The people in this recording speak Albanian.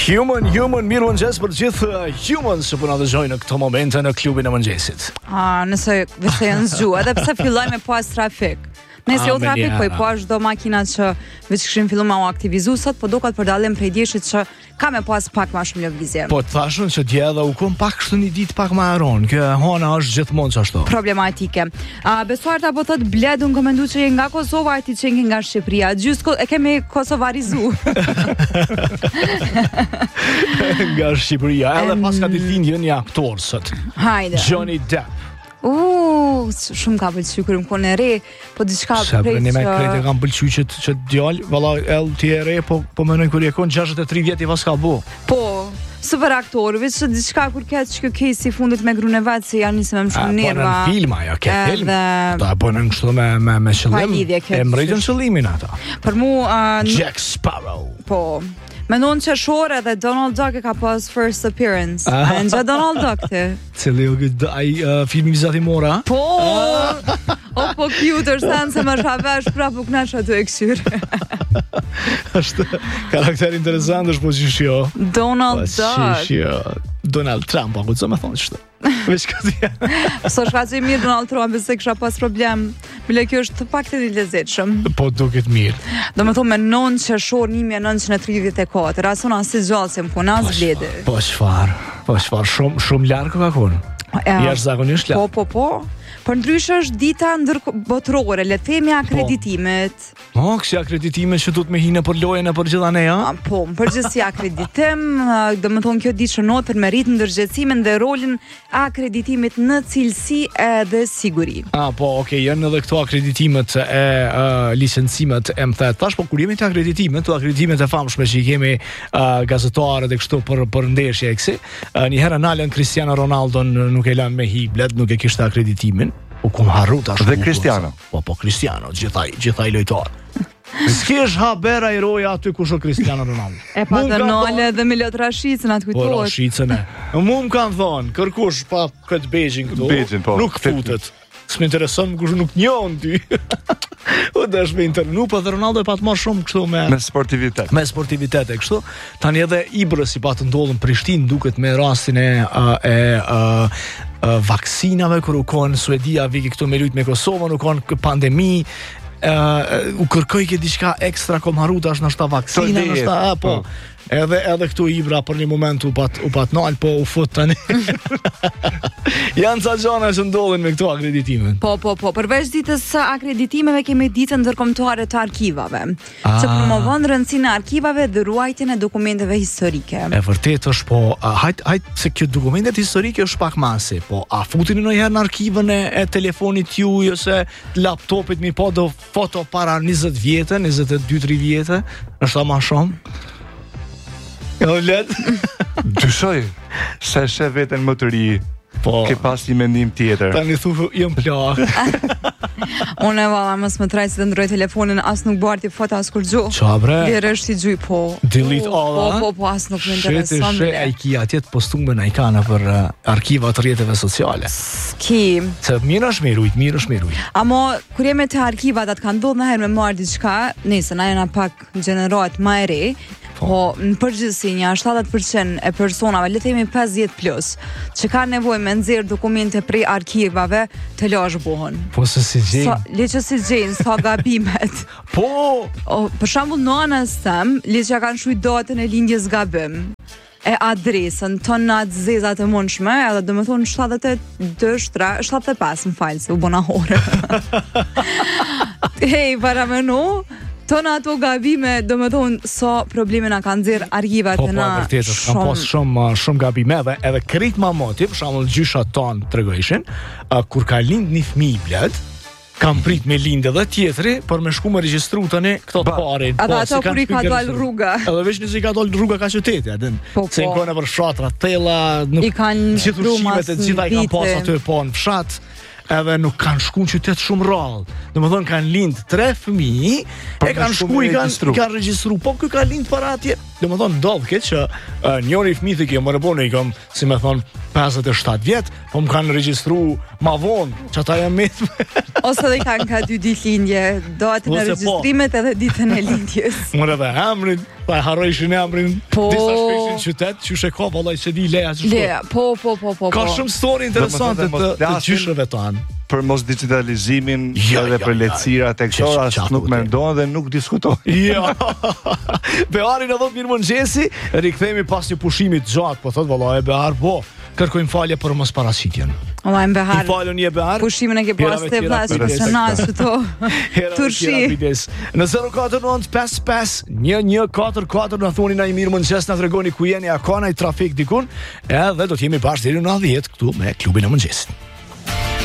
Human, mirë mëngjes për gjithë humans që po na dëgjojnë në këtë moment në klubin e mëngjesit. Nëse janë zgju, edhe pse filloj me pas trafik. Nëse jo trafik, po i po çdo makinat që veç kishin filluar me u aktivizu sot, po dukat për dallim prej dieshit që ka me pas pak më shumë lëvizje. Po të thashën që dje edhe u kom pak kështu një ditë pak më aron. Kjo hona është gjithmonë ashtu. Problematike. Besuarta po thot Bled, unë komendu që je nga Kosova, ti që je nga Shqipëria. Gjysë e kemi kosovarizu. Nga Shqipëria. Edhe pas ka ditëlindjen një aktor sot. Hajde. Johnny Depp. Shumë ka pëlqyer kur më konë e re, po diçka prej që... me krejtë kam pëlqyer që djalë, valla ti e re, po mendoj kur je kon 63 vjet i pas ka bu. Po, super aktor, veç që diçka kur ketë që kjo si fundit me grunë e vet, si janë nisëm më shumë nerva. Po në film ajo, ke film. Ta bënë kështu me qëllim. E mritën qëllimin ata. Për mua Jack Sparrow. Po. Mendon që Shore dhe Donald Duck e ka pas first appearance. A në gjë Donald Duck ti? Cili filmi vizatimora? Po! Po cute sen se më shavesh prapu knasha të e këshyr. Është karakter interesant është po qishjo. Donald Duck. Donald Trump, a këtë zë me thonë qështë. Veç këtë So shka që i mirë Donald Trump, se kësha pas problem. Bile kjo është të pak të një lezetshëm. Po duket mirë. Do me thonë me 9 qershor 1934, asona si gjallë se më puna zbledi. Po qëfar, shumë larkë ka konë. Jashtë zakonisht larkë. Po. Për ndryshë është dita ndërbotërore, le të themi akreditimet. Kësi akreditimet që du të me hine për lojën e për gjitha ne, ja? Po, më përgjithsi akreditim, do më thonë kjo ditë shënot për merit në ndërgjëtsimin dhe rolin akreditimit në cilësi edhe siguri. Po, janë edhe këto akreditimet e licencimet e më thetë tash, po kur jemi të akreditimet e famshme që i kemi gazetarët e kështu për ndeshje e kësi, njëherë nalën Cristiano Ronaldo nuk e lanë me Bled, nuk e kishte akreditimin. U kum harru tash. Dhe Cristiano. Po Cristiano, gjithaj lojtar. S'kesh habera i roja aty kush o Cristiano Ronaldo. E pa të nale dhe me lot Rashicën atë kujtojt. Po Rashicën e. Mu më kanë thonë, kërkush pa këtë Beijing këtu, nuk futet. S'me intereson kush nuk njohën ty. O dash me internu, po dhe Ronaldo e pa të marrë shumë kështu me sportivitet. Me sportivitet e kështu. Tani edhe Ibrës i pa të ndodhën Prishtinë duket me rastin e vaksinave, kur u konë Suedia viki këtu me lujt me Kosovën, u konë pandemi, u kërkoj ke diçka ekstra kom haruta është nështë ta vaksina, nështë ta, po. Edhe këtu Ibra për një moment u pat nalë, po u fut tani. Janë ca gjana që ndodhin me këto akreditime. Po, përveç ditës akreditimeve kemi ditën ndërkombëtare të arkivave, që promovon rëndësinë e arkivave dhe ruajtjen e dokumenteve historike. E vërtet është, po, hajt se kjo dokumentet historike është pak masi, po, a futin në herë në arkivën e telefonit juj, ose laptopit mi po do foto para 20 vjetë, 22-3 vjetë, është ta ma shumë? Jo, letë? Dyshoj, se shë vetën më të ri, ke pas një mendim tjetër. Ta një thufu, jëm plak. Unë e vala, mësë më trajtë si të ndroj telefonin, asë nuk barti foto asë kur gjuh. Qa bre? Lirë është i gjuj, po. Delete all, Po, asë nuk më intereson. Shete e i kia tjetë postume në i kana për arkivat rjetëve sociale. Ki. Se mirë është mirujt. Amo, kur jemi të arkivat, atë ka ndodhë në herë me marrë diçka, nëse na jena pak gjenerat ma e re, po në përgjithësi një 70% e personave, le të themi 50+, që ka nevojë me nxjerr dokumente prej arkivave, të lash buhën. Po se si gjejnë. Le që si gjejnë, sa gabimet. Po! Për shembull nënës tem, le që kanë shujt datën e lindjes gabim, e adresën, tonat zezat e mundshme, edhe do me thonë 75, më falë, se u bona hore. Hej, para menu, tona ato gabime, do me thonë, so probleme na kanë zirë arkivat e na. Po, vërtet, kanë pas shumë gabime, edhe krejt ma moti, për shembull gjysha tonë të regojshin, kur ka lind një fëmijë Bled, kam prit me lindë dhe tjetëri, për me shku me regjistru tëni këto parin. Edhe ato kur i ka dalë rruga. Edhe veç nëse i ka dalë rruga ka qyteti, adin. Se në kone për fshatra tela, i kanë gjithë ushqimet e gjitha i kanë pas aty po në fshat. edhe nuk kanë shku në qytet shumë rrallë. Domethënë kanë lind 3 fëmijë, e kanë shku i kanë regjistru, po ky ka lind para atje. Domethënë ndodh keq që njëri fëmijë që më rëbon i kam, si më thon, 57 vjet, po më kanë regjistru ma vonë, që ata jam mit. Ose dhe kanë ka 2 ditë lindje, do atë në regjistrimet edhe ditën e lindjes. Mërë edhe emrin, pa e harrojshin emrin, disa shkreshin qytet, që sheko, vallaj, se di leja që shko. Leja, po. Ka shumë story interesante të gjyshrëve tanë. Për mos digitalizimin edhe për lehtësirat e këto as nuk mendon dhe nuk diskuton. Ja. Beari në dhëtë mirë mëngjesi, rikthehemi pas një pushimi të gjatë, po thot vallaj e Behar, po kërkojmë falje për mos paraqitjen. Ola e Behar. I falën je Behar. Pushimin e ke pas te vllazë personazh këto. Turshi. Në 04955 1144 na thoni na i mirë mëngjes, na tregoni ku jeni, a ka ndaj trafik dikun, edhe do të jemi bashkë deri në 10 këtu me klubin e mëngjesit.